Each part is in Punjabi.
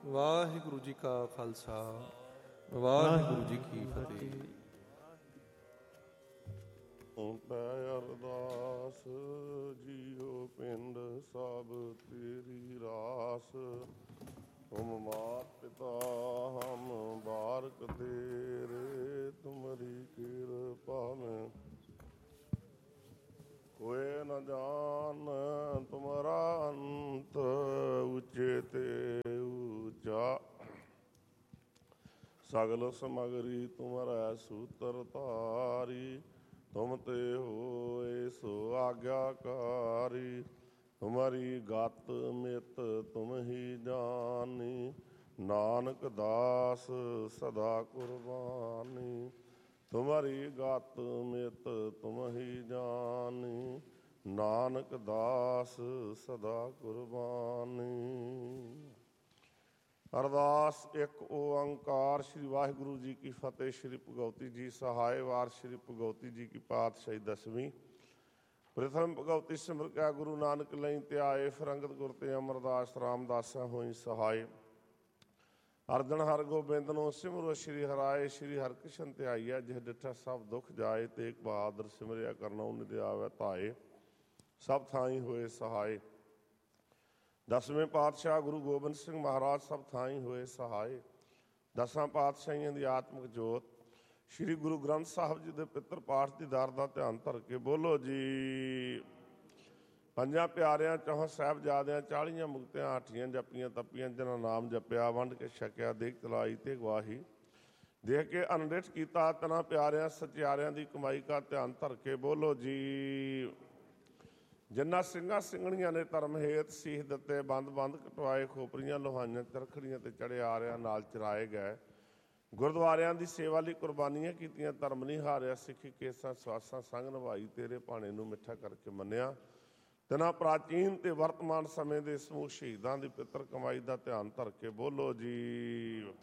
ਵਾਹਿਗੁਰੂ ਜੀ ਕਾ ਖਾਲਸਾ, ਵਾਹਿਗੁਰੂ ਜੀ ਕੀ ਫਤਿਹ। ਪੈ ਅਰਦਾਸ ਜੀਓ ਪਿੰਡ ਸਭ ਤੇਰੀ ਰਾਸ। ਤੁਮ ਮਾਤ ਪਿਤਾ ਹਮ ਬਾਰਕ ਤੇਰੇ, ਤੁਮਰੀ ਕਿਰਪਾ ਮੈਂ ਕੋਇ ਨ ਜਾਨ ਤੁਮਰਾ ਅੰਤ। ਉੱਚੇ ਤੇ ਉੱਚਾ ਸਗਲ ਸਮਗਰੀ ਤੁਮਰੈ ਸੂਤਰ ਧਾਰੀ। ਤੁਮ ਤੇ ਹੋਏ ਸੋ ਆਗਿਆਕਾਰੀ, ਤੁਮਰੀ ਗਤ ਮਿਤ ਤੁਮ ਹੀ ਜਾਨੀ। ਨਾਨਕ ਦਾਸ ਸਦਾ ਕੁਰਬਾਨੀ, ਤੁਮਰੀ ਗਤ ਮਿਤ ਤੁਮ ਹੀ ਜਾਨੀ। ਨਾਨਕ ਦਾਸ ਸਦਾ ਕੁਰਬਾਨੀ। ਅਰਦਾਸ ਇੱਕ ਓੰਕਾਰ। ਸ਼੍ਰੀ ਵਾਹਿਗੁਰੂ ਜੀ ਕੀ ਫਤਿਹ। ਸ਼੍ਰੀ ਭਗਉਤੀ ਜੀ ਸਹਾਇ। ਵਾਰ ਸ਼੍ਰੀ ਭਗਉਤੀ ਜੀ ਕੀ ਪਾਤਸ਼ਾਹੀ ਦਸਵੀਂ। ਪ੍ਰਥਮ ਭਗਉਤੀ ਸਿਮਰ ਕਿਆ ਗੁਰੂ ਨਾਨਕ ਲਈ ਧਿਆਏ। ਫਿਰ ਅੰਗਦ ਗੁਰ ਤੇ ਅਮਰਦਾਸ ਰਾਮਦਾਸਾਂ ਹੋਈ ਸਹਾਇ। ਅਰਜਨ ਹਰ ਗੋਬਿੰਦ ਸਿਮਰੋ ਸ਼੍ਰੀ ਹਰਾਏ। ਸ਼੍ਰੀ ਹਰਿਕ੍ਰਿਸ਼ਨ ਧਿਆਈਐ ਜਿਹ ਡਿਠਾ ਸਭ ਦੁੱਖ ਜਾਏ। ਤੇਗ ਬਹਾਦਰ ਸਿਮਰਿਆ ਕਰਨਾ ਨਿਧਿ ਆਵੈ ਧਾਏ। ਸਭ ਥਾਈ ਹੋਏ ਸਹਾਏ। ਦਸਵੇਂ ਪਾਤਸ਼ਾਹ ਗੁਰੂ ਗੋਬਿੰਦ ਸਿੰਘ ਮਹਾਰਾਜ ਸਭ ਥਾਈ ਹੋਏ ਸਹਾਏ। ਦਸਾਂ ਪਾਤਸ਼ਾਹੀਆਂ ਦੀ ਆਤਮਿਕ ਜੋਤ ਸ਼੍ਰੀ ਗੁਰੂ ਗ੍ਰੰਥ ਸਾਹਿਬ ਜੀ ਦੇ ਪਿੱਤਰ ਪਾਠ ਦੀ ਦਰ ਦਾ ਧਿਆਨ ਧਰ ਕੇ ਬੋਲੋ ਜੀ। ਪੰਜਾਂ ਪਿਆਰਿਆਂ ਚੌਹਾਂ ਸਾਹਿਬਜ਼ਾਦਿਆਂ 40 ਮੁਕਤਿਆਂ 8 ਜੱਪੀਆਂ ਤੱਪੀਆਂ ਜਿਨ੍ਹਾਂ ਨਾਮ ਜਪਿਆ ਵੰਡ ਕੇ ਛਕਿਆ ਦੇਖ ਚਲਾਈ ਤੇ ਗਵਾਹੀ ਦੇਖ ਕੇ ਅਨਡਿਠ ਕੀਤਾ। ਤਨਾਂ ਪਿਆਰਿਆਂ ਸਚਿਆਰਿਆਂ ਦੀ ਕਮਾਈ ਕਾ ਧਿਆਨ ਧਰ ਕੇ ਬੋਲੋ ਜੀ। ਜਿਨ੍ਹਾਂ ਸਿੰਘਾਂ ਸਿੰਘਣੀਆਂ ਨੇ ਧਰਮ ਹੇਤ ਸੀਸ ਦਿੱਤੇ, ਬੰਦ ਬੰਦ ਕਟਵਾਏ, ਖੋਪਰੀਆਂ ਲੋਹਾਈਆਂ ਚਰਖੜੀਆਂ ਤੇ ਚੜੇ ਆਰਿਆਂ ਨਾਲ ਚਰਾਏ ਗਏ। ਗੁਰਦੁਆਰਿਆਂ ਦੀ ਸੇਵਾ ਲਈ ਕੁਰਬਾਨੀਆਂ ਕੀਤੀਆਂ, ਧਰਮ ਨਹੀਂ ਹਾਰਿਆ, ਸਿੱਖੀ ਕੇਸਾਂ ਸਵਾਸਾਂ ਸੰਗ ਨਿਭਾਈ, ਤੇਰੇ ਭਾਣੇ ਨੂੰ ਮਿੱਠਾ ਕਰਕੇ ਮੰਨਿਆ। ਤਿਨਾਂ ਪ੍ਰਾਚੀਨ ਤੇ ਵਰਤਮਾਨ ਸਮੇਂ ਦੇ ਸਮੂਹ ਸ਼ਹੀਦਾਂ ਦੀ ਪਿੱਤਰ ਕਮਾਈ ਦਾ ਧਿਆਨ ਧਰ ਕੇ ਬੋਲੋ ਜੀ।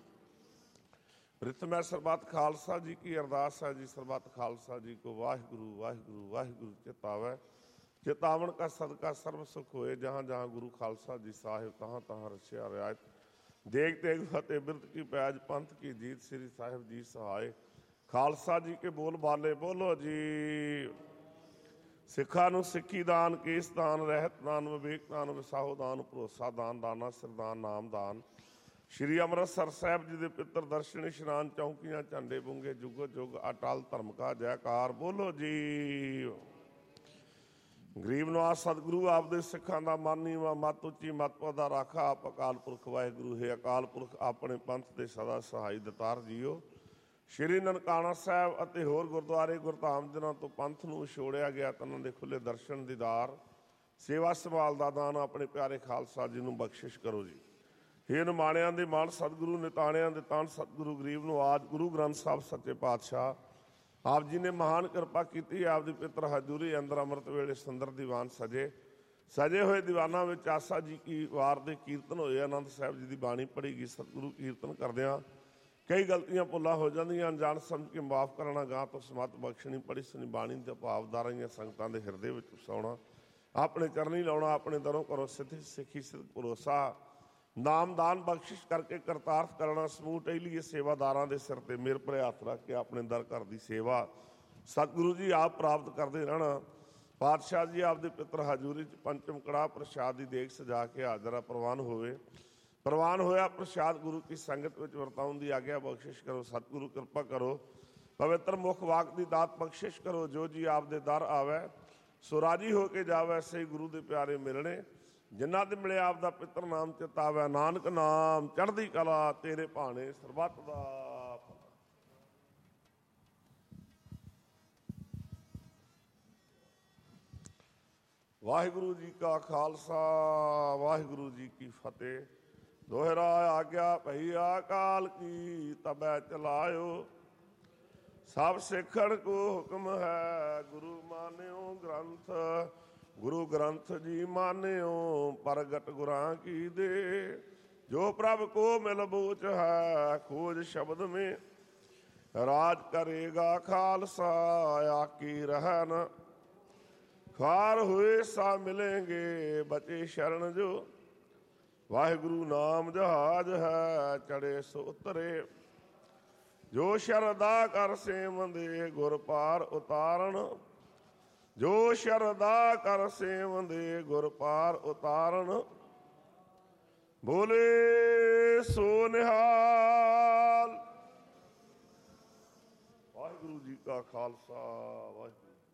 ਪ੍ਰਿਥਮੈ ਸਰਬੱਤ ਖਾਲਸਾ ਜੀ ਕੀ ਅਰਦਾਸ ਹੈ ਜੀ। ਸਰਬੱਤ ਖਾਲਸਾ ਜੀ ਕੋ ਵਾਹਿਗੁਰੂ ਵਾਹਿਗੁਰੂ ਵਾਹਿਗੁਰੂ ਚਿਤਾਵੈ। ਚਿਤਾਵਨ ਕਾ ਸਦਕਾ ਸਰਬ ਸੁਖ ਹੋਏ। ਜਹਾਂ ਜਹਾਂ ਗੁਰੂ ਖਾਲਸਾ ਜੀ ਸਾਹਿਬ ਤਹਾਂ ਤਹਾਂ ਰਸਿਆ ਰਿਆਇਤ। ਦੇਗ ਤੇਗ ਫਤਿਹ ਬਿਰਤ ਕੀ ਪੈਜ ਪੰਥ ਕੀ ਜੀਤ। ਸ੍ਰੀ ਸਾਹਿਬ ਜੀ ਸਹਾਏ। ਖਾਲਸਾ ਜੀ ਕੇ ਬੋਲ ਬਾਲੇ ਬੋਲੋ ਜੀ। ਸਿੱਖਾਂ ਨੂੰ ਸਿੱਖੀ ਦਾਨ, ਕੇਸ ਦਾਨ, ਰਹਿਤ ਦਾਨ, ਵਿਵੇਕ ਦਾਨ, ਵਿਸਾਹੋ ਦਾਨ, ਭਰੋਸਾ ਦਾਨ, ਦਾਨਾ ਸਿਰਦਾਨ, ਨਾਮ ਦਾਨ। ਸ਼੍ਰੀ ਅੰਮ੍ਰਿਤਸਰ ਸਾਹਿਬ ਜੀ ਦੇ ਪਿੱਤਰ ਦਰਸ਼ਨ ਇਸ਼ਨਾਨ, ਚੌਂਕੀਆਂ ਝੰਡੇ ਬੁੰਗੇ, ਜੁਗੋ ਜੁਗ ਅਟਲ ਧਰਮ ਕਾ ਜੈਕਾਰ ਬੋਲੋ ਜੀ। ਗਰੀਬ ਨਵਾਜ਼ ਸਤਿਗੁਰੂ ਆਪਦੇ ਸਿੱਖਾਂ ਦਾ ਮਨ ਨੀਵਾਂ, ਮੱਤ ਉੱਚੀ, ਮੱਤ ਪੌਦਾ ਰਾਖਾ। ਆਪ ਅਕਾਲ ਪੁਰਖ ਵਾਹਿਗੁਰੂ ਹੈ। ਅਕਾਲ ਪੁਰਖ ਆਪਣੇ ਪੰਥ ਦੇ ਸਦਾ ਸਹਾਈ ਦਤਾਰ ਜੀਓ। ਸ਼੍ਰੀ ਨਨਕਾਣਾ ਸਾਹਿਬ ਅਤੇ ਹੋਰ ਗੁਰਦੁਆਰੇ ਗੁਰਧਾਮ ਜਿਨ੍ਹਾਂ ਤੋਂ ਪੰਥ ਨੂੰ ਵਿਛੋੜਿਆ ਗਿਆ, ਤਨਾਂ ਦੇ ਖੁੱਲੇ ਦਰਸ਼ਨ ਦੀਦਾਰ, ਸੇਵਾ ਸੰਭਾਲ ਦਾ ਦਾਨ ਆਪਣੇ ਪਿਆਰੇ ਖਾਲਸਾ ਜੀ ਨੂੰ ਬਖਸ਼ਿਸ਼ ਕਰੋ ਜੀ। ਹੇ ਨਿਮਾਣਿਆਂ ਦੇ ਮਾਣ ਸਤਿਗੁਰੂ, ਨਿਤਾਣਿਆਂ ਦੇ ਤਾਣ ਸਤਿਗੁਰੂ, ਗਰੀਬ ਨਵਾਜ਼ ਗੁਰੂ ਗ੍ਰੰਥ ਸਾਹਿਬ ਸੱਚੇ ਪਾਤਸ਼ਾਹ ਆਪ ਜੀ ਨੇ ਮਹਾਨ ਕਿਰਪਾ ਕੀਤੀ। ਆਪ ਦੀ ਪਿੱਤਰ ਹਜ਼ੂਰੀ ਅੰਦਰ ਅੰਮ੍ਰਿਤ ਵੇਲੇ ਸੁੰਦਰ ਦੀਵਾਨ ਸਜੇ ਹੋਏ ਦੀਵਾਨਾਂ ਵਿੱਚ ਆਸਾ ਜੀ ਕੀ ਵਾਰ ਦੇ ਕੀਰਤਨ ਹੋਏ। ਆਨੰਦ ਸਾਹਿਬ ਜੀ ਦੀ ਬਾਣੀ ਪੜ੍ਹੀ ਗਈ। ਸਤਿਗੁਰੂ ਕੀਰਤਨ ਕਰਦਿਆਂ ਕਈ ਗਲਤੀਆਂ ਭੁੱਲਾਂ ਹੋ ਜਾਂਦੀਆਂ, ਅਣਜਾਣ ਸਮਝ ਕੇ ਮਾਫ ਕਰਨਾ। ਗਾਂ ਤੋਂ ਸਮੱਤ ਬਖਸ਼ਣੀ ਪੜ੍ਹੀ ਸੁਣੀ ਬਾਣੀ ਦੇ ਭਾਵਦਾਰਾਂ ਸੰਗਤਾਂ ਦੇ ਹਿਰਦੇ ਵਿੱਚ ਵਸਾਉਣਾ, ਆਪਣੇ ਚਰਨੀ ਲਾਉਣਾ। ਆਪਣੇ ਦਰੋਂ ਕਰੋ ਸਿੱਧੀ ਸਿੱਖੀ ਸਿੱਧ ਭਰੋਸਾ, ਨਾਮਦਾਨ ਬਖਸ਼ਿਸ਼ ਕਰਕੇ ਕਰਤਾਰਥ ਕਰਨਾ। ਸਮੂਹ ਟਹਿਲੀਏ ਸੇਵਾਦਾਰਾਂ ਦੇ ਸਿਰ ਤੇ ਮਿਹਰ ਭਰੇ ਹੱਥ ਰੱਖ ਕੇ ਆਪਣੇ ਦਰ ਘਰ ਦੀ ਸੇਵਾ ਸਤਿਗੁਰੂ ਜੀ ਆਪ ਪ੍ਰਾਪਤ ਕਰਦੇ ਰਹਿਣਾ। ਪਾਤਸ਼ਾਹ ਜੀ ਆਪਦੇ ਪਿੱਤਰ ਹਜ਼ੂਰੀ 'ਚ ਪੰਚਮ ਕੜਾਹ ਪ੍ਰਸ਼ਾਦ ਦੀ ਦੇਗ ਸਜਾ ਕੇ ਹਾਜ਼ਰਾ ਪ੍ਰਵਾਨ ਹੋਵੇ। ਪ੍ਰਵਾਨ ਹੋਇਆ ਪ੍ਰਸ਼ਾਦ ਗੁਰੂ ਕੀ ਸੰਗਤ ਵਿੱਚ ਵਰਤਾਉਣ ਦੀ ਆਗਿਆ ਬਖਸ਼ਿਸ਼ ਕਰੋ। ਸਤਿਗੁਰੂ ਕਿਰਪਾ ਕਰੋ, ਪਵਿੱਤਰ ਮੁਖ ਵਾਕ ਦੀ ਦਾਤ ਬਖਸ਼ਿਸ਼ ਕਰੋ। ਜੋ ਜੀ ਆਪਦੇ ਦਰ ਆਵੈ ਸੋ ਰਾਜੀ ਹੋ ਕੇ ਜਾਵੈ। ਸਹੀ ਗੁਰੂ ਦੇ ਪਿਆਰੇ ਮਿਲਣੇ ਜਿਨ੍ਹਾਂ ਦੇ ਮਿਲੇ ਆਪ ਦਾ ਪਿੱਤਰ ਨਾਮ ਚਿਤਾਵੈ। ਨਾਨਕ ਨਾਮ ਚੜ੍ਹਦੀ ਕਲਾ ਤੇਰੇ ਭਾਣੇ ਸਰਬੱਤ ਦਾ। ਵਾਹਿਗੁਰੂ ਜੀ ਕਾ ਖਾਲਸਾ, ਵਾਹਿਗੁਰੂ ਜੀ ਕੀ ਫਤਿਹ। ਦੋਹਰਾ ਆਗਿਆ ਭਈ ਅਕਾਲ ਕੀ ਤਬੈ ਚਲਾਇਓ। ਸਭ ਸਿੱਖਣ ਕੋ ਹੁਕਮ ਹੈ ਗੁਰੂ ਮਾਨਿਓ ਗ੍ਰੰਥ। ਗੁਰੂ ਗ੍ਰੰਥ ਜੀ ਮਾਨਿਓ ਪ੍ਰਗਟ ਗੁਰਾਂ ਕੀ ਦੇ। ਜੋ ਪ੍ਰਭ ਕੋ ਮਿਲ ਬੂਝ ਹੈ ਖੋਜ ਸ਼ਬਦ ਮੇਂ। ਰਾਜ ਕਰੇਗਾ ਖਾਲਸਾ ਆਕੀ ਰਹਿਨ। ਖਾਰ ਹੋਏ ਸਾ ਮਿਲेंगे बचे शरण जो। ਵਾਹਿਗੁਰੂ ਨਾਮ ਜਹਾਜ ਹੈ, ਚੜੇ ਸੋ ਉਤਰੇ। ਜੋ ਸ਼ਰਧਾ ਕਰ ਸੇਵੰਦੇ, ਗੁਰ ਪਾਰ ਉਤਾਰਨ। ਜੋ ਸ਼ਰਧਾ ਕਰ ਸੇਵੰਦੇ, ਗੁਰ ਪਾਰ ਉਤਾਰਨ। ਬੋਲੇ ਸੋ ਨਿਹਾਲ। ਵਾਹਿਗੁਰੂ ਜੀ ਕਾ ਖਾਲਸਾ, ਵਾਹਿਗੁਰੂ।